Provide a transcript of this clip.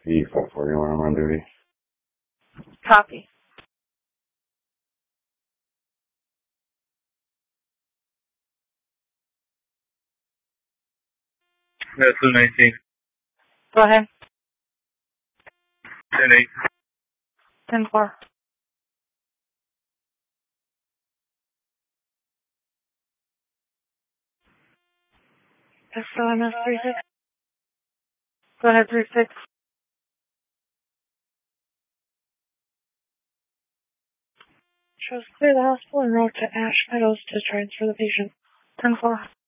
E541, I'm on duty. Copy. That's 219. Go ahead. 10-8. 10-4. SOMS 36. Go ahead, 36. Shows clear the hospital and route to Ash Meadows to transfer the patient. 10-4.